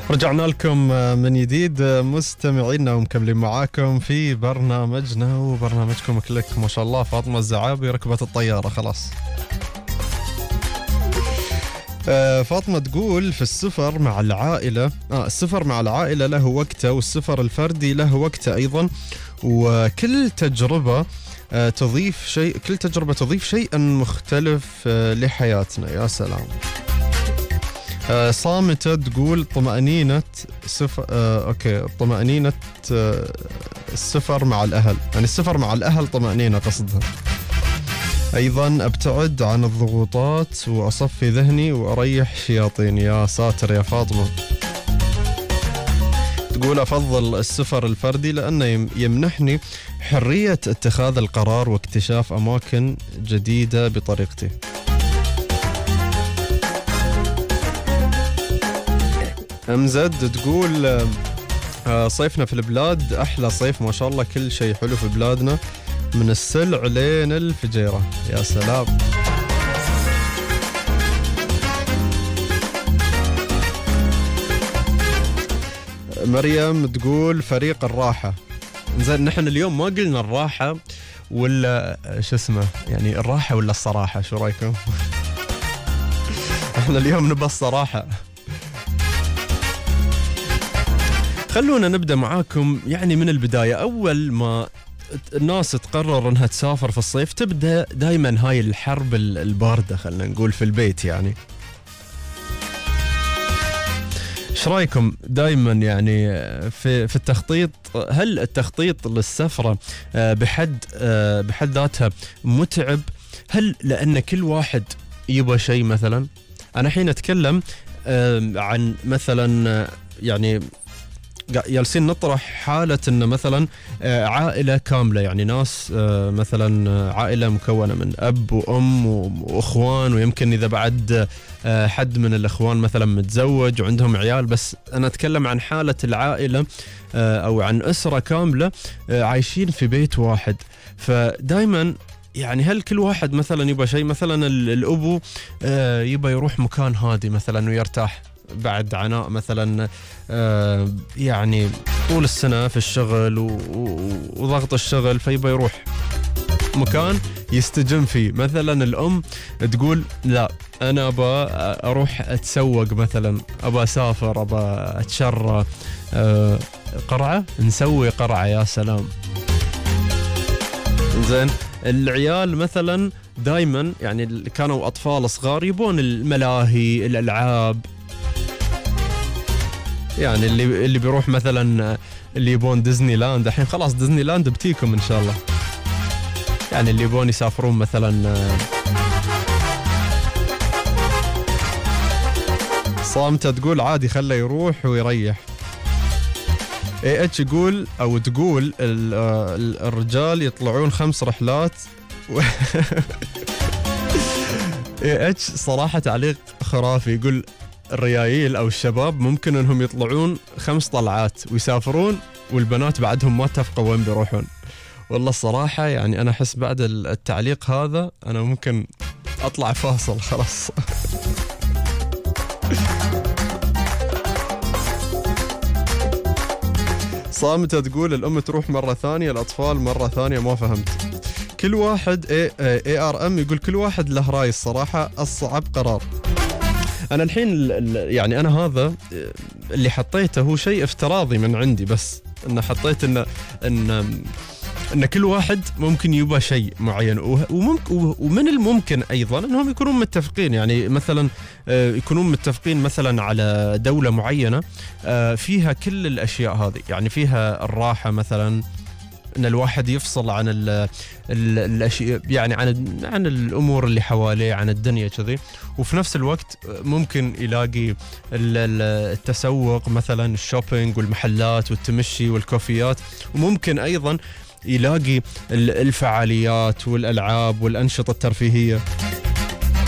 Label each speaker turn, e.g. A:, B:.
A: رجعنا لكم من جديد مستمعينا ومكملين معاكم في برنامجنا وبرنامجكم كليك. ما شاء الله فاطمة الزعابي ركبت الطيارة خلاص. فاطمة تقول في السفر مع العائلة السفر مع العائلة له وقته والسفر الفردي له وقته أيضا، وكل تجربة تضيف شيئا مختلف لحياتنا. يا سلام. صامتة تقول طمأنينة السفر مع الأهل، يعني السفر مع الأهل طمأنينة قصدها. أيضا أبتعد عن الضغوطات وأصفي ذهني وأريح شياطين. يا ساتر يا فاطمة. تقول أفضل السفر الفردي لأنه يمنحني حرية اتخاذ القرار واكتشاف أماكن جديدة بطريقتي. أمزد تقول صيفنا في البلاد أحلى صيف ما شاء الله، كل شيء حلو في بلادنا من السلع لين الفجيرة. يا سلام. مريم تقول فريق الراحة. زين نحن اليوم ما قلنا الراحة ولا شو اسمه، يعني الراحة ولا الصراحة، شو رأيكم؟ احنا اليوم نبى الصراحة. خلونا نبدأ معاكم يعني من البداية. أول ما الناس تقرر أنها تسافر في الصيف تبدأ دايما هاي الحرب الباردة، خلنا نقول في البيت. يعني ايش رايكم دايما يعني في التخطيط؟ هل التخطيط للسفرة بحد ذاتها متعب؟ هل لأن كل واحد يبغى شيء؟ مثلا أنا حين أتكلم عن مثلا يعني جالسين نطرح حالة إن مثلا عائلة كاملة، يعني ناس مثلا عائلة مكونة من أب وأم وأخوان، ويمكن إذا بعد حد من الأخوان مثلا متزوج وعندهم عيال، بس أنا أتكلم عن حالة العائلة أو عن أسرة كاملة عايشين في بيت واحد. فدايما يعني هل كل واحد مثلا يبغى شيء؟ مثلا الأبو يبغى يروح مكان هادي مثلا ويرتاح بعد عناء مثلا يعني طول السنة في الشغل وضغط الشغل، فيبقى يروح مكان يستجم فيه. مثلا الأم تقول لا أنا أبى أروح أتسوق مثلا، أبى أسافر، أبى أتشرى قرعة، نسوي قرعة. يا سلام. زين العيال مثلا دايما يعني كانوا أطفال صغار يبون الملاهي، الألعاب، يعني اللي بيروح مثلا اللي يبون ديزني لاند، الحين خلاص ديزني لاند بتيكم إن شاء الله. يعني اللي يبون يسافرون مثلا. صامتة تقول عادي خله يروح ويريح. يقول أو تقول الرجال يطلعون 5 رحلات صراحة تعليق خرافي. يقول الريايل أو الشباب ممكن أنهم يطلعون 5 طلعات ويسافرون، والبنات بعدهم ما اتفقوا وين بيروحون. والله الصراحة يعني أنا أحس بعد التعليق هذا أنا ممكن أطلع فاصل خلاص. صامتة تقول الأم تروح مرة ثانية، الأطفال مرة ثانية. ما فهمت. كل واحد ARM يقول كل واحد له رأي. الصراحة أصعب قرار. أنا الحين يعني أنا هذا اللي حطيته هو شيء افتراضي من عندي، بس أن حطيت أن كل واحد ممكن يبغى شيء معين، ومن الممكن أيضا أنهم يكونون متفقين. يعني مثلا يكونون متفقين مثلا على دولة معينة فيها كل الأشياء هذه، يعني فيها الراحة مثلا، ان الواحد يفصل عن الاشياء، يعني عن الامور اللي حواليه، عن الدنيا كذي، وفي نفس الوقت ممكن يلاقي التسوق مثلا، الشوبينج والمحلات والتمشي والكوفيات، وممكن ايضا يلاقي الفعاليات والالعاب والانشطه الترفيهيه.